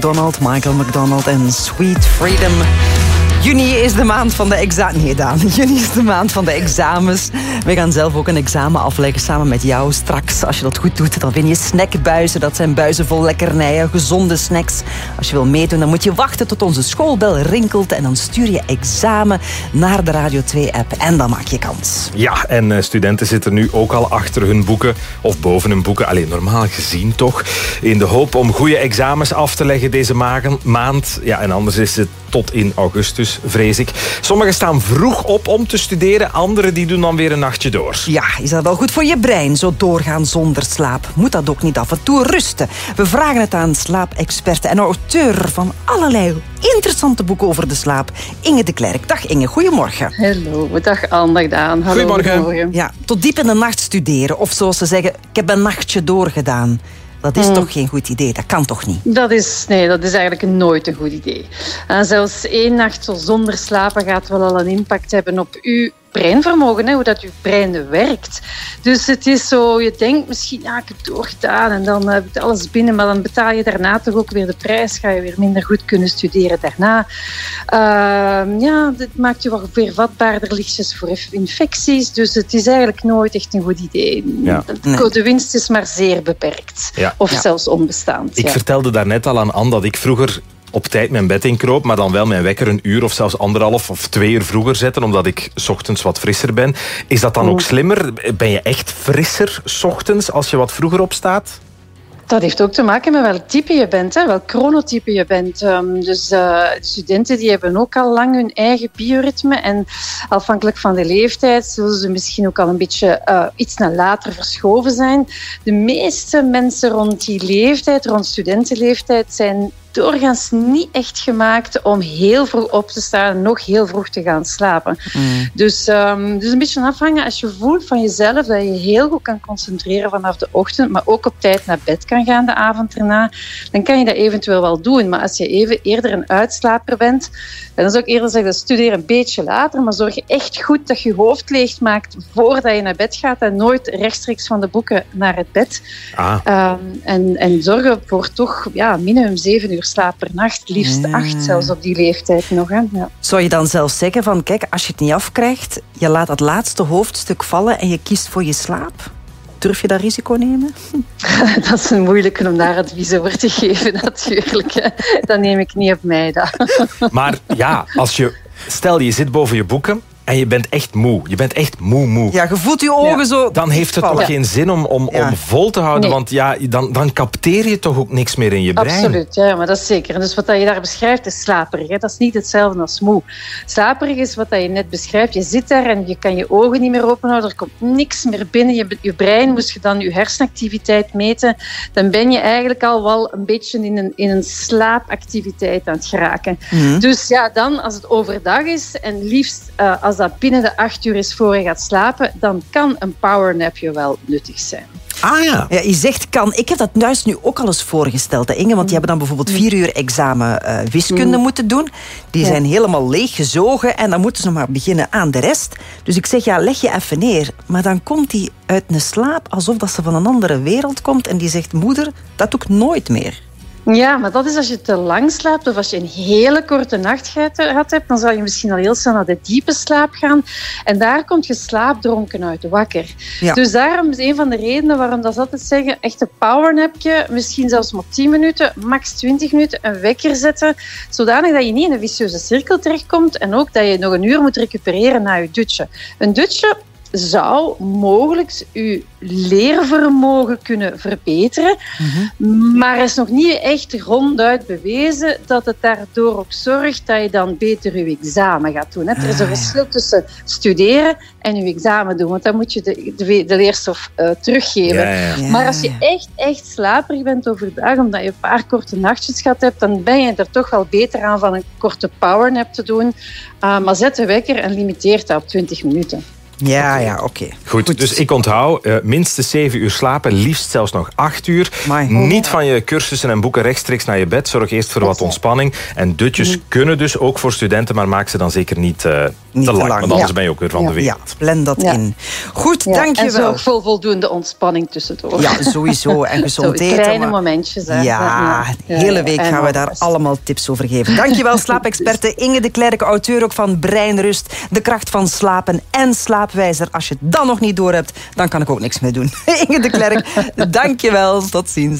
Michael McDonald en Sweet Freedom. Juni is de maand van de Juni is de maand van de examens. We gaan zelf ook een examen afleggen samen met jou. Straks, als je dat goed doet, dan win je snackbuizen. Dat zijn buizen vol lekkernijen, gezonde snacks. Als je wil meedoen, dan moet je wachten tot onze schoolbel rinkelt. En dan stuur je examen naar de Radio 2-app. En dan maak je kans. Ja, en studenten zitten nu ook al achter hun boeken. Of boven hun boeken. Alleen normaal gezien toch. In de hoop om goede examens af te leggen deze maand. Ja, en anders is het tot in augustus, vrees ik. Sommigen staan vroeg op om te studeren. Anderen die doen dan weer een nachtje door. Ja, is dat wel goed voor je brein, zo doorgaan zonder slaap? Moet dat ook niet af en toe rusten? We vragen het aan slaapexpert en auteur van allerlei interessante boeken over de slaap, Inge de Klerk. Dag Inge, goedemorgen. Hallo, dag Anne, dag Daan. Hallo, goedemorgen. Ja, tot diep in de nacht studeren. Of zoals ze zeggen, ik heb een nachtje doorgedaan. Dat is toch geen goed idee, dat kan toch niet? Dat is eigenlijk nooit een goed idee. Zelfs 1 nacht zonder slapen gaat wel al een impact hebben op uw breinvermogen, hoe dat je brein werkt. Dus het is zo, je denkt misschien, ik heb het doorgedaan en dan heb ik alles binnen, maar dan betaal je daarna toch ook weer de prijs, ga je weer minder goed kunnen studeren daarna. Dit maakt je wel weer vatbaarder lichtjes voor infecties, dus het is eigenlijk nooit echt een goed idee. Ja. De winst is maar zeer beperkt, zelfs onbestaand. Ik vertelde daarnet al aan Anne dat ik vroeger op tijd mijn bed inkroop, maar dan wel mijn wekker 1 uur of zelfs 1,5 of 2 uur vroeger zetten, omdat ik 's ochtends wat frisser ben. Is dat dan ook slimmer? Ben je echt frisser 's ochtends als je wat vroeger opstaat? Dat heeft ook te maken met welk type je bent, welk chronotype je bent. De studenten die hebben ook al lang hun eigen bioritme en afhankelijk van de leeftijd zullen ze misschien ook al een beetje iets naar later verschoven zijn. De meeste mensen rond die leeftijd, rond studentenleeftijd, zijn doorgaans niet echt gemaakt om heel vroeg op te staan en nog heel vroeg te gaan slapen. Dus een beetje afhangen als je voelt van jezelf dat je heel goed kan concentreren vanaf de ochtend, maar ook op tijd naar bed kan gaan de avond erna, dan kan je dat eventueel wel doen. Maar als je eerder een uitslaper bent, dan zou ik eerder zeggen, studeer een beetje later, maar zorg echt goed dat je je hoofd leeg maakt voordat je naar bed gaat en nooit rechtstreeks van de boeken naar het bed. En zorgen voor toch minimum 7 uur slaap per nacht, liefst 8 zelfs op die leeftijd nog. Hè? Ja. Zou je dan zelfs zeggen van, kijk, als je het niet afkrijgt, je laat dat laatste hoofdstuk vallen en je kiest voor je slaap? Durf je dat risico nemen? Dat is een moeilijke om daar advies over te geven, natuurlijk. Dat neem ik niet op mij. Maar ja, stel je zit boven je boeken en je bent echt moe. Je bent echt moe. Ja, je voelt je ogen zo. Dan heeft het toch geen zin om vol te houden. Nee. Want dan capteer je toch ook niks meer in je brein. Absoluut, ja, maar dat is zeker. Dus wat je daar beschrijft is slaperig. Hè? Dat is niet hetzelfde als moe. Slaperig is wat je net beschrijft. Je zit daar en je kan je ogen niet meer openhouden. Er komt niks meer binnen. Je brein, moest je dan je hersenactiviteit meten, dan ben je eigenlijk al wel een beetje in een slaapactiviteit aan het geraken. Dus dan, als het overdag is en liefst als dat binnen de 8 uur is voor je gaat slapen, dan kan een powernapje wel nuttig zijn. Ja, je zegt kan. Ik heb dat juist nu ook al eens voorgesteld, hè, Inge, want die hebben dan bijvoorbeeld 4 uur examen wiskunde moeten doen. Die zijn helemaal leeggezogen en dan moeten ze maar beginnen aan de rest. Dus ik zeg, leg je even neer. Maar dan komt die uit een slaap alsof dat ze van een andere wereld komt en die zegt, moeder, dat doe ik nooit meer. Ja, maar dat is als je te lang slaapt of als je een hele korte nacht gehad hebt, dan zal je misschien al heel snel naar de diepe slaap gaan. En daar komt je slaapdronken uit wakker. Ja. Dus daarom is een van de redenen waarom dat ze altijd zeggen, echt een powernapje, misschien zelfs maar 10 minuten, max 20 minuten, een wekker zetten, zodanig dat je niet in een vicieuze cirkel terechtkomt en ook dat je nog 1 uur moet recupereren na je dutje. Een dutje zou mogelijk uw leervermogen kunnen verbeteren. Maar er is nog niet echt ronduit bewezen dat het daardoor ook zorgt dat je dan beter je examen gaat doen. Er is een verschil tussen studeren en je examen doen, want dan moet je de leerstof teruggeven. Ja. Maar als je echt slaperig bent overdag, omdat je een paar korte nachtjes gehad hebt, dan ben je er toch wel beter aan van een korte powernap te doen. Maar zet de wekker en limiteer dat op 20 minuten. Ja, oké. Goed, dus ik onthoud minstens 7 uur slapen, liefst zelfs nog 8 uur. Niet van je cursussen en boeken rechtstreeks naar je bed. Zorg eerst voor wat ontspanning. En dutjes kunnen dus ook voor studenten, maar maak ze dan zeker niet te lang. Want anders ben je ook weer van de wereld. Ja, plan dat in. Goed, dankjewel. En zorg voor voldoende ontspanning tussendoor. Ja, sowieso. En gezond eten. Kleine momentjes. Hè. Ja, de hele week gaan we daar allemaal tips over geven. Dankjewel, slaapexperte Inge de Klerk, auteur ook van Breinrust, De kracht van slapen en Slaapwijzer. Als je het dan nog niet door hebt, dan kan ik ook niks meer doen. Inge de Klerk, dankjewel. Tot ziens.